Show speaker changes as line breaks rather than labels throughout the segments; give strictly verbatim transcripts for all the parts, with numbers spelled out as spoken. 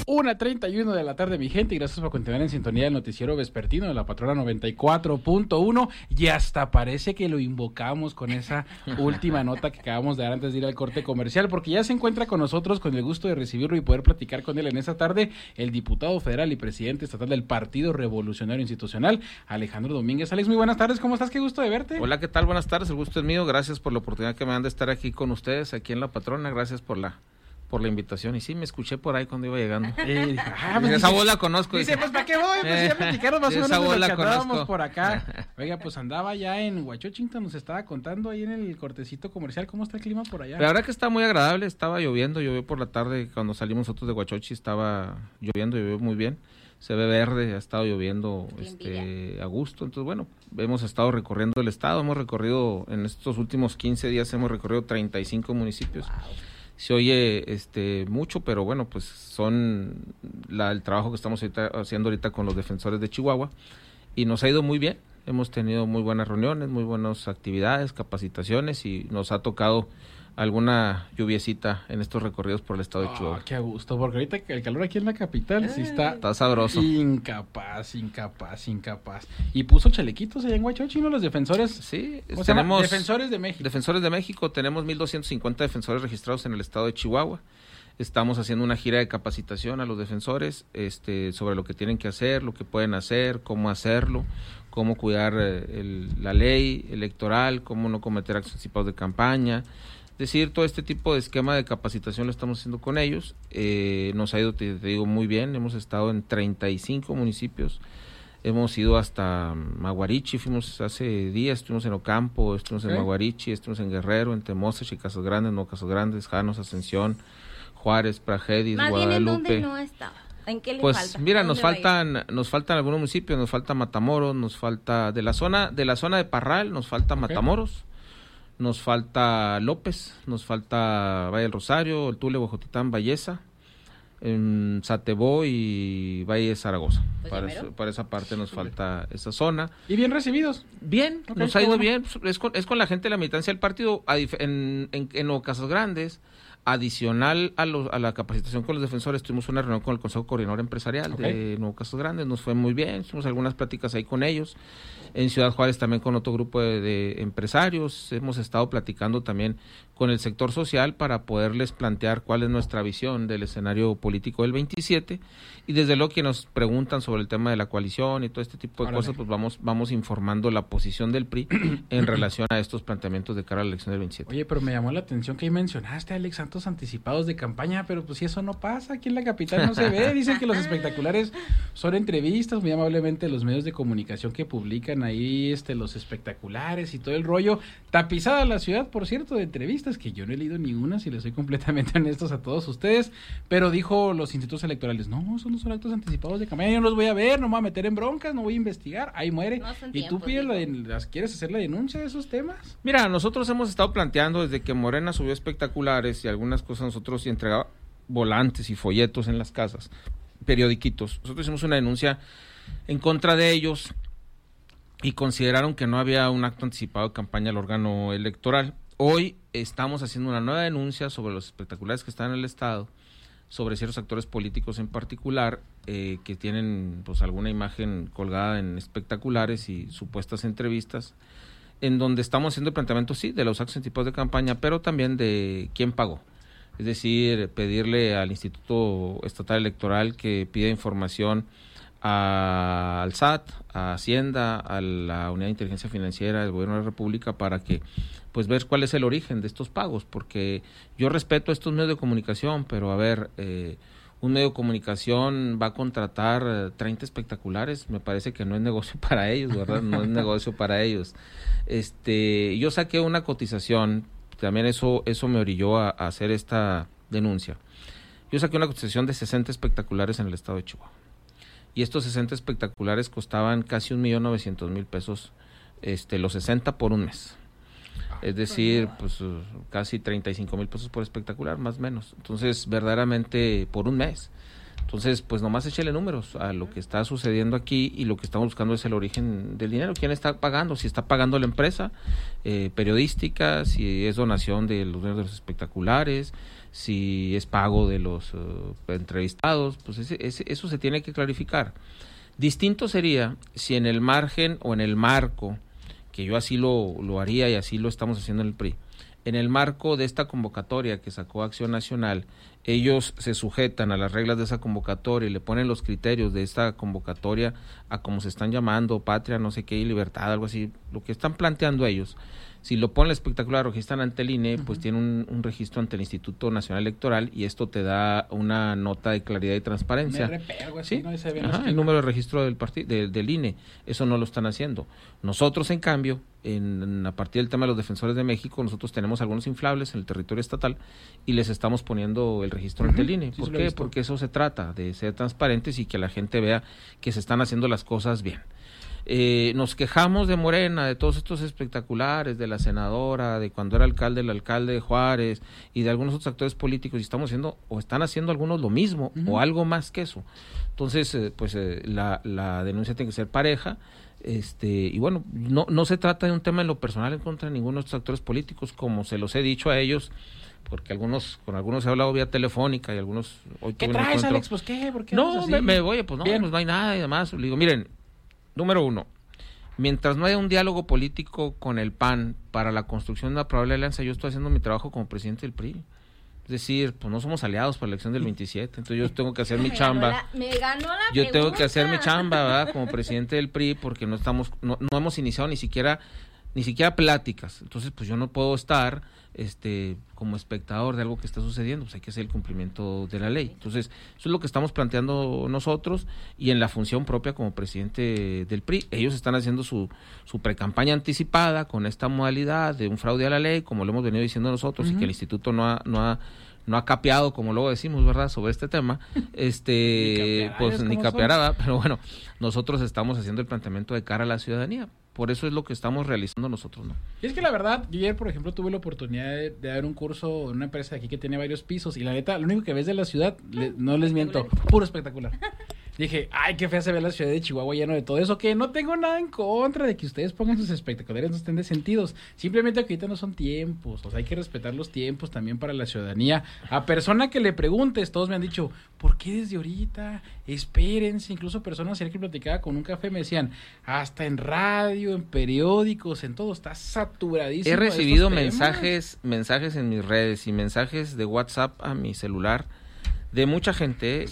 una treinta y uno de la tarde, mi gente, y gracias por continuar en sintonía del noticiero vespertino de la Patrona noventa y cuatro punto uno, y hasta parece que lo invocamos con esa última nota que acabamos de dar antes de ir al corte comercial, porque ya se encuentra con nosotros, con el gusto de recibirlo y poder platicar con él en esta tarde, el diputado federal y presidente estatal del Partido Revolucionario Institucional, Alejandro Domínguez. Alex, muy buenas tardes, ¿cómo estás? Qué gusto de verte.
Hola, ¿qué tal? Buenas tardes, el gusto es mío, gracias por la oportunidad que me dan de estar aquí con ustedes, aquí en la Patrona, gracias por la por la invitación, y sí, me escuché por ahí cuando iba llegando.
Eh, ah, pues
esa
dice,
voz la conozco.
Dice, pues, ¿para qué voy? Pues ya platicaron más o menos de lo que andábamos por acá. Oiga, pues andaba ya en Huachochington, nos estaba contando ahí en el cortecito comercial, ¿cómo está el clima por allá?
La verdad que está muy agradable, estaba lloviendo, llovió por la tarde, cuando salimos nosotros de Huachochi estaba lloviendo, llovió muy bien. Se ve verde, ha estado lloviendo este, a gusto, entonces bueno, hemos estado recorriendo el estado, hemos recorrido, en estos últimos quince días hemos recorrido treinta y cinco municipios. Wow. Se oye este mucho, pero bueno, pues son la, el trabajo que estamos ahorita, haciendo ahorita con los defensores de Chihuahua, y nos ha ido muy bien, hemos tenido muy buenas reuniones, muy buenas actividades, capacitaciones, y nos ha tocado alguna lluviecita en estos recorridos por el estado de Chihuahua.
Oh, qué a gusto, porque ahorita el calor aquí en la capital eh, sí está...
Está sabroso.
Incapaz, incapaz, incapaz. Y puso chalequitos allá en Huachochi, ¿no? Los defensores...
Sí,
¿cómo
tenemos...
se llama? Defensores de México.
Defensores de México, tenemos mil doscientos cincuenta defensores registrados en el estado de Chihuahua. Estamos haciendo una gira de capacitación a los defensores este, sobre lo que tienen que hacer, lo que pueden hacer, cómo hacerlo, cómo cuidar eh, el, la ley electoral, cómo no cometer actos anticipados de campaña. Es decir, todo este tipo de esquema de capacitación lo estamos haciendo con ellos. Eh, nos ha ido, te, te digo, muy bien. Hemos estado en treinta y cinco municipios. Hemos ido hasta Maguarichi, fuimos hace días, estuvimos en Ocampo, estuvimos okay. en Maguarichi, estuvimos en Guerrero, en Temoces, Casas Grandes, No Casas Grandes, Janos, Ascensión, Juárez, Prajedis,
Más
Guadalupe.
Bien, ¿en dónde no estaba? ¿En qué le
pues
falta?
mira, nos faltan, nos faltan algunos municipios, nos falta Matamoros, nos falta de la zona, de la zona de Parral, nos falta okay. Matamoros. Nos falta López, nos falta Valle del Rosario, el Tule, Huejotitán, Valleza, en Satebó y Valle de Zaragoza. Pues para, eso, para esa parte nos falta esa zona.
¿Y bien recibidos?
Bien, okay, nos ha ido bueno. bien. Es con, es con la gente de la militancia del partido en, en, en Nuevo Casas Grandes. Adicional a, los, a la capacitación con los defensores, tuvimos una reunión con el Consejo Coordinador Empresarial okay. de Nuevo Casas Grandes, nos fue muy bien, hicimos algunas pláticas ahí con ellos. En Ciudad Juárez también con otro grupo de, de empresarios, hemos estado platicando también con el sector social para poderles plantear cuál es nuestra visión del escenario político del veintisiete, y desde luego que nos preguntan sobre el tema de la coalición y todo este tipo de Árale. cosas, pues vamos vamos informando la posición del P R I en relación a estos planteamientos de cara a la elección del veintisiete.
Oye, pero me llamó la atención que ahí mencionaste, Alex, santos anticipados de campaña, pero pues si eso no pasa, aquí en la capital no se ve, dicen que los espectaculares son entrevistas, muy amablemente los medios de comunicación que publican ahí este los espectaculares y todo el rollo, tapizada la ciudad, por cierto, de entrevistas, que yo no he leído ni una, si les soy completamente honestos a todos ustedes, pero dijo los institutos electorales, no, esos no son actos anticipados de campaña, yo no los voy a ver, no me voy a meter en broncas, no voy a investigar, ahí muere. No y tiempos, tú pides la de, las, ¿quieres hacer la denuncia de esos temas?
Mira, nosotros hemos estado planteando desde que Morena subió espectaculares y algunas cosas nosotros y entregaba volantes y folletos en las casas, periodiquitos. Nosotros hicimos una denuncia en contra de ellos y consideraron que no había un acto anticipado de campaña al órgano electoral. Hoy estamos haciendo una nueva denuncia sobre los espectaculares que están en el estado, sobre ciertos actores políticos en particular eh, que tienen pues alguna imagen colgada en espectaculares y supuestas entrevistas, en donde estamos haciendo el planteamiento, sí, de los actos anticipados de campaña, pero también de quién pagó. Es decir, pedirle al Instituto Estatal Electoral que pida información a, al S A T, a Hacienda, a la Unidad de Inteligencia Financiera del Gobierno de la República para que pues ver cuál es el origen de estos pagos, porque yo respeto a estos medios de comunicación, pero a ver, eh, un medio de comunicación va a contratar eh, treinta espectaculares, me parece que no es negocio para ellos, ¿verdad? No es negocio para ellos. Este, yo saqué una cotización, también eso eso me orilló a, a hacer esta denuncia. Yo saqué una cotización de sesenta espectaculares en el estado de Chihuahua. Y estos sesenta espectaculares costaban casi un millón novecientos mil pesos, este, los sesenta por un mes. Es decir, pues casi treinta y cinco mil pesos por espectacular, más o menos. Entonces, verdaderamente, por un mes. Entonces, pues nomás échele números a lo que está sucediendo aquí y lo que estamos buscando es el origen del dinero. ¿Quién está pagando? Si está pagando la empresa eh, periodística, si es donación de los dueños de los espectaculares, si es pago de los uh, entrevistados, pues ese, ese, eso se tiene que clarificar. Distinto sería si en el margen o en el marco, que yo así lo, lo haría y así lo estamos haciendo en el P R I, en el marco de esta convocatoria que sacó Acción Nacional, ellos se sujetan a las reglas de esa convocatoria y le ponen los criterios de esta convocatoria a como se están llamando, patria, no sé qué, y libertad, algo así, lo que están planteando ellos. Si lo ponen el espectacular, registran ante el I N E, uh-huh. pues tiene un, un registro ante el Instituto Nacional Electoral y esto te da una nota de claridad y transparencia.
Un R P, algo así,
¿sí?
¿no? Se ve
Ajá, el número de registro del, partido, de, del I N E, eso no lo están haciendo. Nosotros, en cambio, en, en, a partir del tema de los defensores de México, nosotros tenemos algunos inflables en el territorio estatal y les estamos poniendo el registro uh-huh. ante el I N E. ¿Por sí, qué? Porque eso se trata, de ser transparentes y que la gente vea que se están haciendo las cosas bien. Eh, nos quejamos de Morena, de todos estos espectaculares, de la senadora, de cuando era alcalde, el alcalde de Juárez y de algunos otros actores políticos y estamos haciendo, o están haciendo algunos lo mismo uh-huh. o algo más que eso. Entonces, eh, pues eh, la, la denuncia tiene que ser pareja. Este, y bueno, no, no se trata de un tema en lo personal en contra de ninguno de estos actores políticos, como se los he dicho a ellos, porque algunos con algunos he hablado vía telefónica y algunos hoy
¿qué traes, Alex? Pues qué, ¿por qué
no, me, me voy, pues no, Bien. pues no hay nada y demás. Le digo, miren, número uno, mientras no haya un diálogo político con el P A N para la construcción de una probable alianza, yo estoy haciendo mi trabajo como presidente del P R I. Es decir, pues no somos aliados para la elección del veintisiete, entonces yo tengo que hacer mi chamba.
Me ganó la, me ganó la
yo
pregunta.
tengo que hacer mi chamba, ¿verdad? Como presidente del P R I, porque no estamos, no, no hemos iniciado ni siquiera, ni siquiera pláticas. Entonces, pues yo no puedo estar, este, como espectador de algo que está sucediendo. Pues hay que hacer el cumplimiento de la ley. Entonces, eso es lo que estamos planteando nosotros y en la función propia como presidente del P R I. Ellos están haciendo su, su precampaña anticipada con esta modalidad de un fraude a la ley, como lo hemos venido diciendo nosotros, uh-huh. y que el instituto no ha, no ha no ha capeado, como luego decimos, ¿verdad?, sobre este tema, este, ni pues ni capeará, pero bueno, nosotros estamos haciendo el planteamiento de cara a la ciudadanía, por eso es lo que estamos realizando nosotros, ¿no?
Y es que la verdad, yo ayer, por ejemplo, tuve la oportunidad de, de dar un curso en una empresa de aquí que tiene varios pisos, y la neta, lo único que ves de la ciudad, le, no les miento, puro espectacular. Dije, ay, qué fea se ve la ciudad de Chihuahua lleno de todo eso, que no tengo nada en contra de que ustedes pongan sus espectaculares, no estén de sentidos. Simplemente que ahorita no son tiempos, o sea, hay que respetar los tiempos también para la ciudadanía. A persona que le preguntes, todos me han dicho, ¿por qué desde ahorita? Espérense, incluso personas ayer que platicaba con un café me decían, hasta en radio, en periódicos, en todo, está saturadísimo.
He recibido mensajes, mensajes en mis redes y mensajes de WhatsApp a mi celular de mucha gente,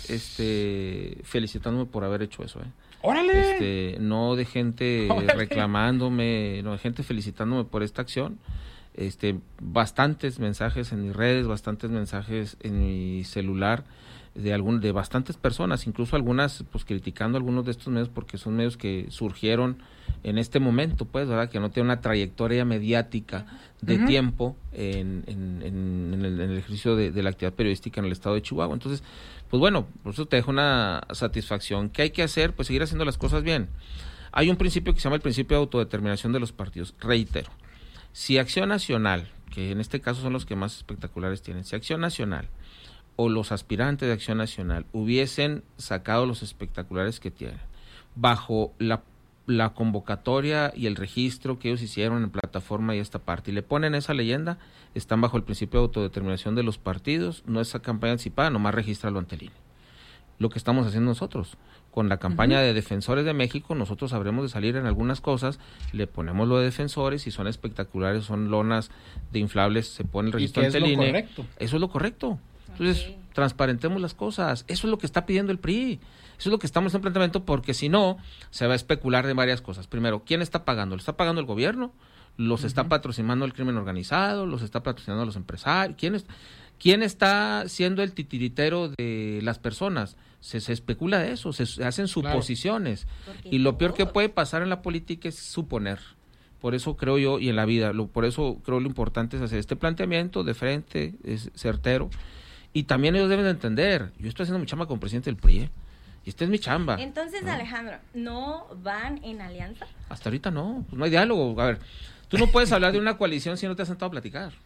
este, felicitándome por haber hecho eso, ¿eh?
¡Órale!
Este, no de gente ¡Órale! reclamándome, no de gente felicitándome por esta acción. Este, bastantes mensajes en mis redes, bastantes mensajes en mi celular de algún, de bastantes personas, incluso algunas pues criticando algunos de estos medios porque son medios que surgieron en este momento, pues, ¿verdad? Que no tienen una trayectoria mediática de uh-huh. tiempo en, en, en, en, el, en el ejercicio de, de la actividad periodística en el estado de Chihuahua. Entonces, pues bueno, por eso te dejo una satisfacción. ¿Qué hay que hacer? Pues seguir haciendo las cosas bien. Hay un principio que se llama el principio de autodeterminación de los partidos. Reitero, si Acción Nacional, que en este caso son los que más espectaculares tienen, si Acción Nacional o los aspirantes de Acción Nacional hubiesen sacado los espectaculares que tienen bajo la la convocatoria y el registro que ellos hicieron en plataforma y esta parte, y le ponen esa leyenda, están bajo el principio de autodeterminación de los partidos, no esa campaña anticipada, nomás regístralo ante el I N E. Lo que estamos haciendo nosotros, con la campaña uh-huh. de Defensores de México, nosotros habremos de salir en algunas cosas, le ponemos lo de defensores, si son espectaculares, son lonas de inflables, se pone el registro ante el I N E. Correcto? Eso es lo correcto. Entonces, okay. transparentemos las cosas, eso es lo que está pidiendo el P R I. Eso es lo que estamos en planteamiento, porque si no, se va a especular de varias cosas. Primero, ¿quién está pagando? ¿Lo está pagando el gobierno? ¿Los uh-huh. está patrocinando el crimen organizado? ¿Los está patrocinando los empresarios? ¿Quién, es, quién está siendo el titiritero de las personas? Se, se especula de eso, se, se hacen suposiciones. Claro. Y lo peor que puede pasar en la política es suponer. Por eso creo yo, y en la vida, lo, por eso creo lo importante es hacer este planteamiento de frente, es certero. Y también ellos deben de entender, yo estoy haciendo mi chamba como presidente del P R I, ¿eh? Y esta es mi chamba.
Entonces, ¿no? Alejandro, ¿no van en alianza?
Hasta ahorita no, pues no hay diálogo. A ver, tú no puedes hablar de una coalición si no te has sentado a platicar.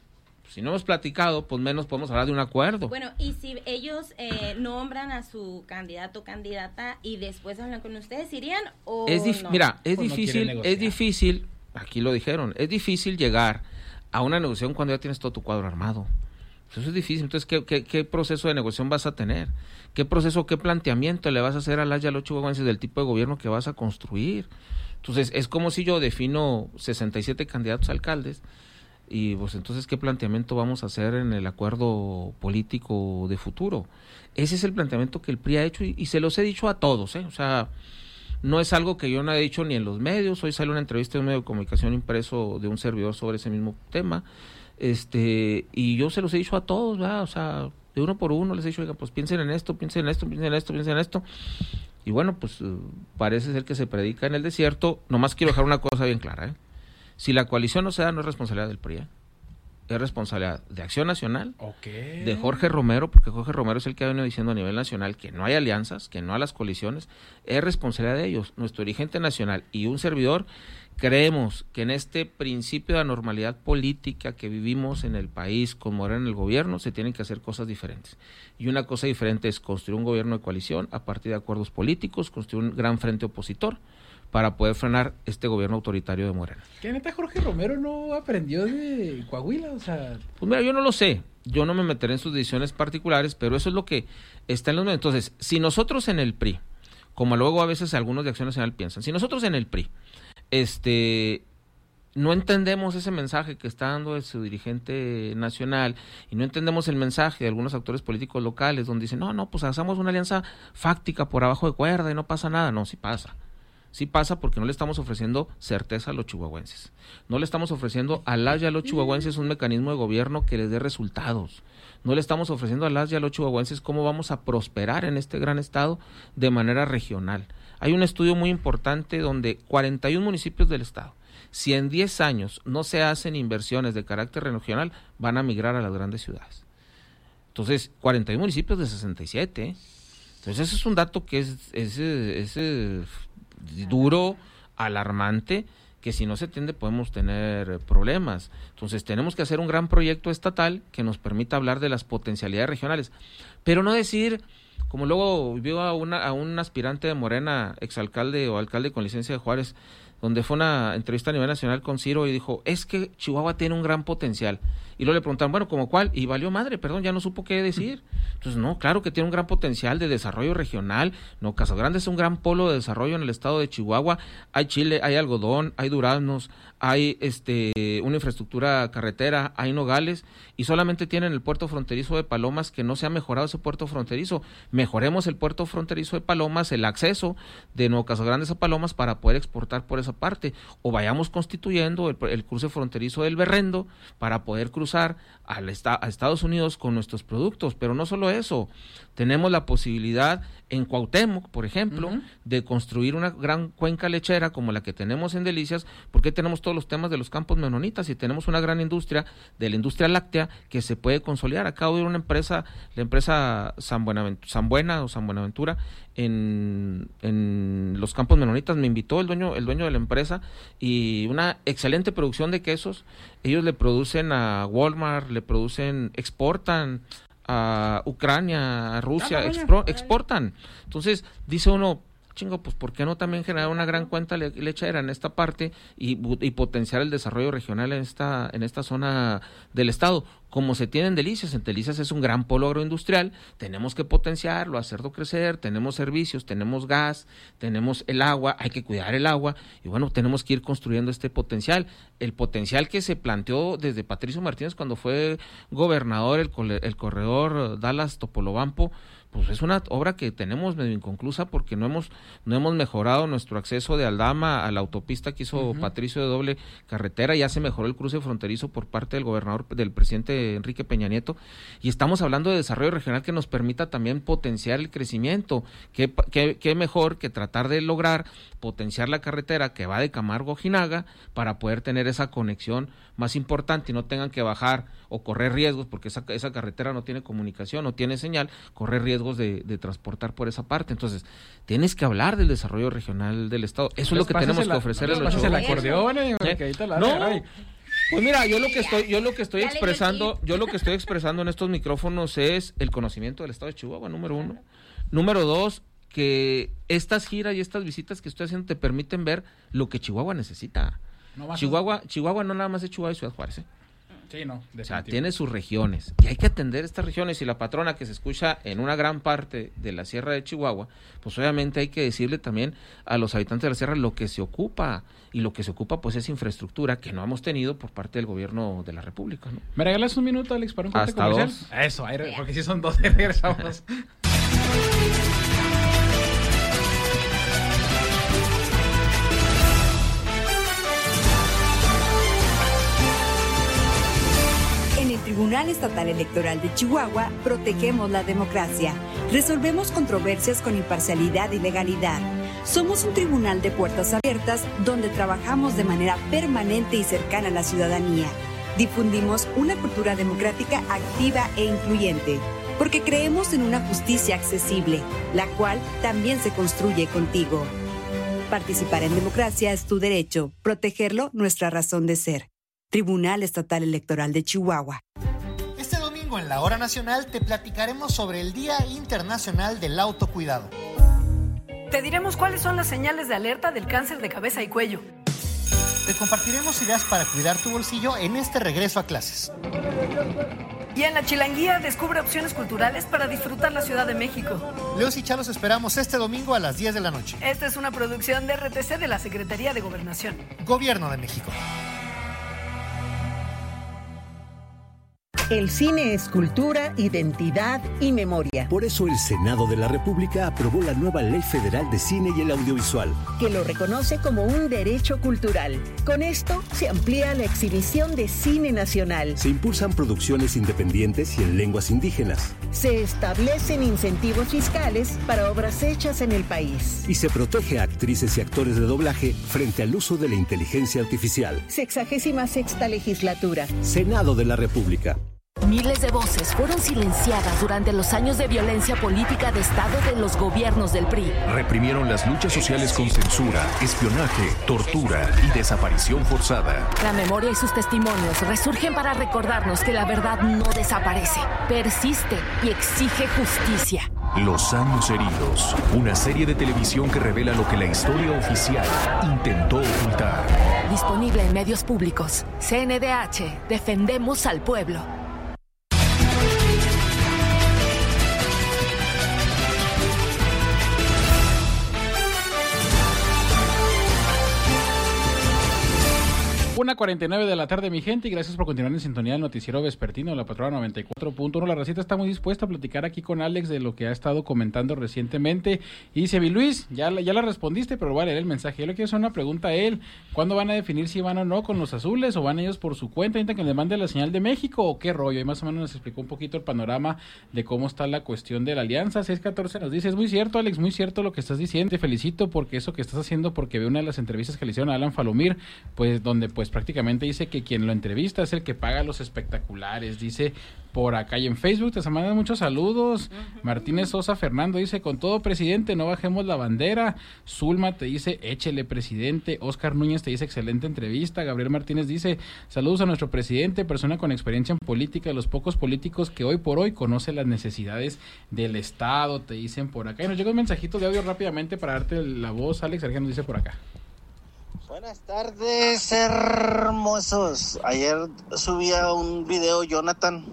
Si no hemos platicado, pues menos podemos hablar de un acuerdo.
Bueno, y si ellos eh, nombran a su candidato o candidata y después hablan con ustedes, ¿irían o
es dif-
no?
Mira, es
Pues no
difícil,
quieren
es
negociar.
difícil, aquí lo dijeron, es difícil llegar a una negociación cuando ya tienes todo tu cuadro armado. Eso es difícil. Entonces, ¿qué, qué, qué proceso de negociación vas a tener? ¿Qué proceso, qué planteamiento le vas a hacer a las y a los chihuahuenses del tipo de gobierno que vas a construir? Entonces, es como si yo defino sesenta y siete candidatos a alcaldes y pues entonces, ¿qué planteamiento vamos a hacer en el acuerdo político de futuro? Ese es el planteamiento que el P R I ha hecho y, y se los he dicho a todos, ¿eh? O sea, no es algo que yo no he dicho ni en los medios. Hoy sale una entrevista de un medio de comunicación impreso de un servidor sobre ese mismo tema. Este, y yo se los he dicho a todos, ¿verdad? O sea, de uno por uno les he dicho, oiga, pues piensen en esto, piensen en esto, piensen en esto, piensen en esto. Y bueno, pues uh, parece ser que se predica en el desierto. Nomás quiero dejar una cosa bien clara, ¿eh? Si la coalición no se da, no es responsabilidad del P R I, ¿eh? Es responsabilidad de Acción Nacional,
Okay.
de Jorge Romero, porque Jorge Romero es el que ha venido diciendo a nivel nacional que no hay alianzas, que no hay las coaliciones. Es responsabilidad de ellos. Nuestro dirigente nacional y un servidor creemos que en este principio de anormalidad política que vivimos en el país con Morena en el gobierno, se tienen que hacer cosas diferentes. Y una cosa diferente es construir un gobierno de coalición a partir de acuerdos políticos, construir un gran frente opositor para poder frenar este gobierno autoritario de Morena.
¿Qué neta Jorge Romero no aprendió de Coahuila? O sea,
Pues mira, yo no lo sé, yo no me meteré en sus decisiones particulares, pero eso es lo que está en los medios. Entonces, si nosotros en el P R I, como luego a veces algunos de Acción Nacional piensan, si nosotros en el P R I, este, no entendemos ese mensaje que está dando su dirigente nacional y no entendemos el mensaje de algunos actores políticos locales donde dicen, no, no, pues hagamos una alianza fáctica por abajo de cuerda y no pasa nada. No, sí pasa. Sí pasa porque no le estamos ofreciendo certeza a los chihuahuenses. No le estamos ofreciendo a las y a los chihuahuenses un mecanismo de gobierno que les dé resultados. No le estamos ofreciendo a las y a los chihuahuenses cómo vamos a prosperar en este gran estado de manera regional. Hay un estudio muy importante donde cuarenta y un municipios del estado, si en diez años no se hacen inversiones de carácter regional, van a migrar a las grandes ciudades. Entonces, cuarenta y un municipios de sesenta y siete. ¿eh? Entonces, ese es un dato que es... es, es, es duro, alarmante, que si no se atiende podemos tener problemas. Entonces tenemos que hacer un gran proyecto estatal que nos permita hablar de las potencialidades regionales, pero no decir, como luego vio a, una, a un aspirante de Morena, exalcalde o alcalde con licencia de Juárez, donde fue una entrevista a nivel nacional con Ciro y dijo, es que Chihuahua tiene un gran potencial. Y luego le preguntaron, bueno, ¿como cuál? Y valió madre, perdón, ya no supo qué decir. Entonces, no, claro que tiene un gran potencial de desarrollo regional. No, Casa Grande es un gran polo de desarrollo en el estado de Chihuahua. Hay chile, hay algodón, hay duraznos, hay este una infraestructura carretera, hay nogales, y solamente tienen el puerto fronterizo de Palomas, que no se ha mejorado ese puerto fronterizo. Mejoremos el puerto fronterizo de Palomas, el acceso de Nuevo Casa Grande a Palomas para poder exportar por esa parte, o vayamos constituyendo el, el cruce fronterizo del Berrendo para poder cruzar al esta, a Estados Unidos con nuestros productos. Pero no solo eso, tenemos la posibilidad en Cuauhtémoc, por ejemplo, uh-huh. de construir una gran cuenca lechera como la que tenemos en Delicias, porque tenemos todos los temas de los campos menonitas y tenemos una gran industria de la industria láctea que se puede consolidar. Acabo de ir a una empresa, la empresa San Buenaventura, San Buena o San Buenaventura, en, en los campos menonitas. Me invitó el dueño, el dueño de la empresa, y una excelente producción de quesos. Ellos le producen a Walmart, le producen, exportan a Ucrania, a Rusia, ah, expro, exportan. Entonces, dice uno, chingo, pues ¿por qué no también generar una gran cuenta le lechera en esta parte y, y potenciar el desarrollo regional en esta en esta zona del estado? Como se tiene en Delicias, en Delicias es un gran polo agroindustrial, tenemos que potenciarlo, hacerlo crecer, tenemos servicios, tenemos gas, tenemos el agua, hay que cuidar el agua, y bueno, tenemos que ir construyendo este potencial, el potencial que se planteó desde Patricio Martínez cuando fue gobernador, el, el corredor Dallas-Topolobampo. Pues es una obra que tenemos medio inconclusa porque no hemos no hemos mejorado nuestro acceso de Aldama a la autopista que hizo uh-huh. Patricio de doble carretera. Ya se mejoró el cruce fronterizo por parte del gobernador, del presidente Enrique Peña Nieto, y estamos hablando de desarrollo regional que nos permita también potenciar el crecimiento. ¿Qué, qué, qué mejor que tratar de lograr potenciar la carretera que va de Camargo a Ojinaga para poder tener esa conexión más importante y no tengan que bajar o correr riesgos, porque esa, esa carretera no tiene comunicación, no tiene señal, correr riesgos de, de transportar por esa parte. Entonces, tienes que hablar del desarrollo regional del estado. Eso es lo que tenemos
la,
que ofrecer
no,
a los
el acordeón, eh,
¿Eh?
que ahorita la
no,
ay.
Pues mira, yo lo que estoy, yo lo que estoy
Ya le dio el
expresando,
tip.
yo lo que estoy expresando en estos micrófonos es el conocimiento del estado de Chihuahua, número uno. Número dos, que estas giras y estas visitas que estoy haciendo te permiten ver lo que Chihuahua necesita.
No vas a-
Chihuahua, Chihuahua no nada más es Chihuahua y Ciudad Juárez, ¿eh?
Sí, no,
O sea,
definitivo.
tiene sus regiones y hay que atender estas regiones, y la patrona que se escucha en una gran parte de la Sierra de Chihuahua, pues obviamente hay que decirle también a los habitantes de la Sierra lo que se ocupa, y lo que se ocupa pues es infraestructura que no hemos tenido por parte del gobierno de la República, ¿no?
¿Me regalas un minuto, Alex, para un corte
Hasta
comercial?
dos.
Eso, ahí re- porque si son dos, ahí regresamos.
En el Tribunal Estatal Electoral de Chihuahua protegemos la democracia, resolvemos controversias con imparcialidad y legalidad. Somos un tribunal de puertas abiertas donde trabajamos de manera permanente y cercana a la ciudadanía. Difundimos una cultura democrática activa e incluyente, porque creemos en una justicia accesible, la cual también se construye contigo. Participar en democracia es tu derecho, protegerlo nuestra razón de ser. Tribunal Estatal Electoral de Chihuahua.
Este domingo en la Hora Nacional te platicaremos sobre el Día Internacional del Autocuidado.
Te diremos cuáles son las señales de alerta del cáncer de cabeza y cuello.
Te compartiremos ideas para cuidar tu bolsillo en este regreso a clases.
Y en la Chilanguía descubre opciones culturales para disfrutar la Ciudad de México.
Leos y Chalos esperamos este domingo a las diez de la noche.
Esta es una producción de R T C de la Secretaría de Gobernación.
Gobierno de México.
El cine es cultura, identidad y memoria,
Por eso el Senado de la República aprobó la nueva Ley Federal de Cine y el Audiovisual.
que lo reconoce como un derecho cultural. Con esto se amplía la exhibición de cine nacional.
Se impulsan producciones independientes y en lenguas indígenas.
Se establecen incentivos fiscales para obras hechas en el país.
Y se protege a actrices y actores de doblaje frente al uso de la inteligencia artificial.
Sexagésima sexta legislatura.
Senado de la República.
Miles de voces fueron silenciadas durante los años de violencia política de Estado de los gobiernos del P R I.
Reprimieron las luchas sociales con censura, espionaje, tortura y desaparición forzada.
La memoria y sus testimonios resurgen para recordarnos que la verdad no desaparece, persiste y exige justicia.
Los años heridos, una serie de televisión que revela lo que la historia oficial intentó ocultar.
Disponible en medios públicos. C N D H, defendemos al pueblo.
una cuarenta y nueve de la tarde, mi gente, y gracias por continuar en sintonía del noticiero vespertino, la Patrona noventa y cuatro punto uno. La Racita está muy dispuesta a platicar aquí con Alex de lo que ha estado comentando recientemente. Y dice, mi Luis, ya, ya la respondiste, pero voy a leer el mensaje. Yo le quiero hacer una pregunta a él. ¿Cuándo van a definir si van o no con los azules, o van ellos por su cuenta? ¿Intentan que les mande la señal de México o qué rollo? Y más o menos nos explicó un poquito el panorama de cómo está la cuestión de la alianza. seis catorce nos dice, es muy cierto, Alex, muy cierto lo que estás diciendo. Te felicito porque eso que estás haciendo, porque veo una de las entrevistas que le hicieron a Alan Falomir, pues donde pues prácticamente dice que quien lo entrevista es el que paga los espectaculares. Dice por acá y en Facebook te mandan muchos saludos. Uh-huh. Martínez Sosa Fernando dice, con todo, presidente, no bajemos la bandera. Zulma te dice, échele, presidente. Oscar Núñez te dice, excelente entrevista. Gabriel Martínez dice, saludos a nuestro presidente, persona con experiencia en política, de los pocos políticos que hoy por hoy conoce las necesidades del Estado, te dicen por acá. Y nos llega un mensajito de audio rápidamente para darte la voz. Alex Sergio nos dice por acá.
Buenas tardes, hermosos. Ayer subía un video Jonathan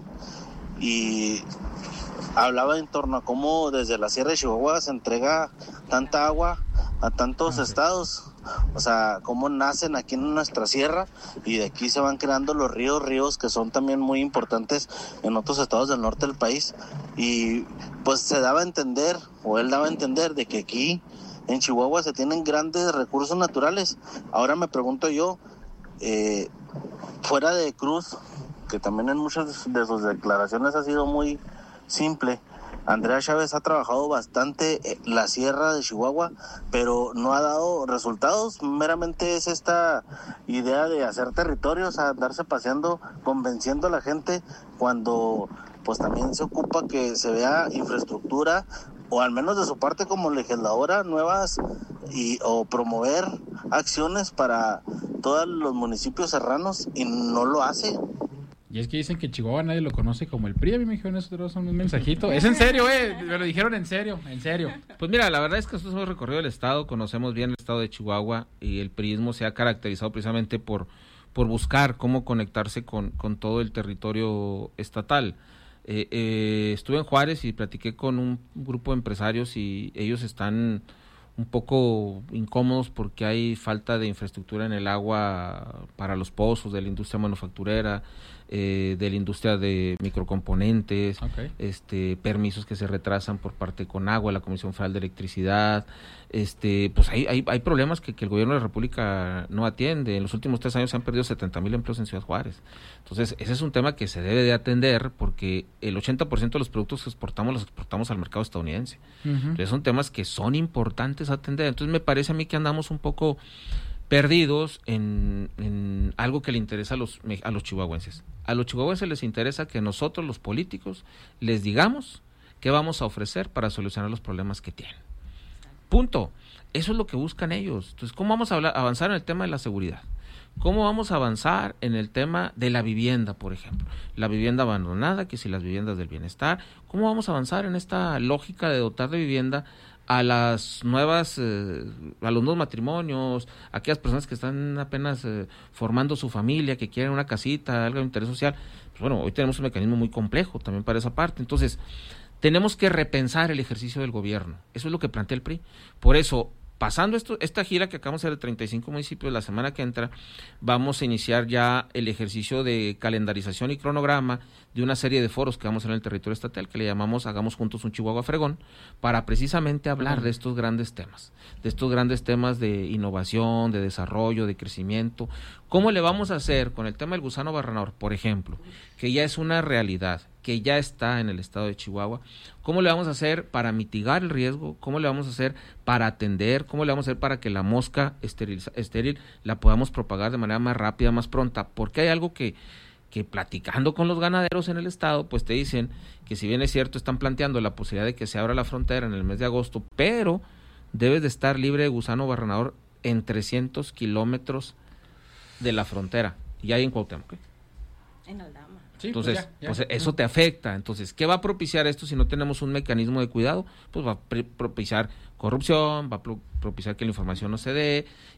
y hablaba en torno a cómo desde la Sierra de Chihuahua se entrega tanta agua a tantos ah, estados. O sea, cómo nacen aquí en nuestra sierra y de aquí se van creando los ríos, ríos que son también muy importantes en otros estados del norte del país. Y pues se daba a entender, o él daba a entender, de que aquí en Chihuahua se tienen grandes recursos naturales. Ahora me pregunto yo, eh, fuera de Cruz, que también en muchas de sus declaraciones ha sido muy simple, Andrea Chávez ha trabajado bastante la sierra de Chihuahua, pero no ha dado resultados. Meramente es esta idea de hacer territorios, andarse paseando, convenciendo a la gente, cuando pues también se ocupa que se vea infraestructura, o al menos de su parte como legisladora, nuevas y o promover acciones para todos los municipios serranos y no lo hace.
Y es que dicen que Chihuahua nadie lo conoce como el P R I. A mí me dijeron eso, son un mensajito. Es en serio, eh. Me lo dijeron en serio, en serio.
Pues mira, la verdad es que nosotros hemos recorrido el estado, conocemos bien el estado de Chihuahua y el priismo se ha caracterizado precisamente por, por buscar cómo conectarse con, con todo el territorio estatal. Eh, eh, estuve en Juárez y platiqué con un grupo de empresarios y ellos están un poco incómodos porque hay falta de infraestructura en el agua para los pozos de la industria manufacturera, eh, de la industria de microcomponentes, okay. este permisos que se retrasan por parte con agua, la Comisión Federal de Electricidad, este pues hay, hay, hay problemas que, que el gobierno de la República no atiende. En los últimos tres años se han perdido setenta mil empleos en Ciudad Juárez. Entonces ese es un tema que se debe de atender porque el ochenta por ciento de los productos que exportamos los exportamos al mercado estadounidense. Uh-huh. Entonces son temas que son importantes atender. Entonces me parece a mí que andamos un poco perdidos en, en algo que le interesa a los, a los chihuahuenses. A los chihuahuenses les interesa que nosotros los políticos les digamos qué vamos a ofrecer para solucionar los problemas que tienen. Punto. Eso es lo que buscan ellos. Entonces, ¿cómo vamos a hablar, avanzar en el tema de la seguridad? ¿Cómo vamos a avanzar en el tema de la vivienda, por ejemplo? La vivienda abandonada, que si las viviendas del bienestar. ¿Cómo vamos a avanzar en esta lógica de dotar de vivienda a las nuevas, eh, a los nuevos matrimonios, a aquellas personas que están apenas eh, formando su familia, que quieren una casita, algo de interés social? Pues bueno, hoy tenemos un mecanismo muy complejo también para esa parte. Entonces, tenemos que repensar el ejercicio del gobierno. Eso es lo que plantea el P R I. Por eso, pasando esto, esta gira que acabamos de hacer de treinta y cinco municipios, la semana que entra, vamos a iniciar ya el ejercicio de calendarización y cronograma de una serie de foros que vamos a hacer en el territorio estatal, que le llamamos Hagamos Juntos un Chihuahua Fregón, para precisamente hablar de estos grandes temas, de estos grandes temas de innovación, de desarrollo, de crecimiento. ¿Cómo le vamos a hacer con el tema del gusano barrenador, por ejemplo, que ya es una realidad, que ya está en el estado de Chihuahua? ¿Cómo le vamos a hacer para mitigar el riesgo? ¿Cómo le vamos a hacer para atender? ¿Cómo le vamos a hacer para que la mosca estéril, estéril la podamos propagar de manera más rápida, más pronta? Porque hay algo que, que platicando con los ganaderos en el estado, pues te dicen que si bien es cierto, están planteando la posibilidad de que se abra la frontera en el mes de agosto, pero debes de estar libre de gusano barrenador en trescientos kilómetros de la frontera. Y hay en Cuauhtémoc.
En Aldama.
Sí,
Entonces,
pues, ya, ya.
pues eso te afecta. Entonces, ¿qué va a propiciar esto si no tenemos un mecanismo de cuidado? Pues va a propiciar corrupción, va a propiciar que la información no se dé